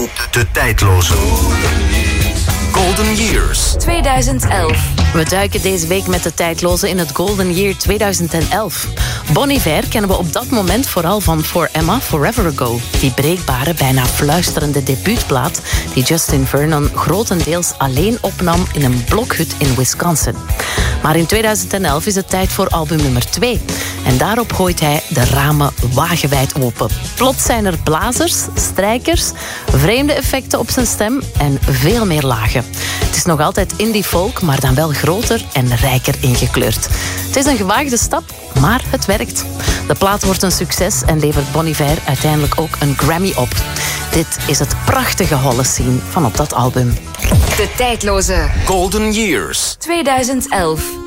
De tijdloze Golden Years 2011. We duiken deze week met de tijdloze in het Golden Year 2011. Bon Iver kennen we op dat moment vooral van For Emma, Forever Ago. Die breekbare, bijna fluisterende debuutplaat die Justin Vernon grotendeels alleen opnam in een blokhut in Wisconsin. Maar in 2011 is het tijd voor album nummer 2. En daarop gooit hij de ramen wagenwijd open. Plots zijn er blazers, strijkers, vreemde effecten op zijn stem en veel meer lagen. Het is nog altijd indie folk, maar dan wel groter en rijker ingekleurd. Het is een gewaagde stap, maar het werkt. De plaat wordt een succes en levert Bon Iver uiteindelijk ook een Grammy op. Dit is het prachtige Holocene van op dat album. De tijdloze Golden Years 2011.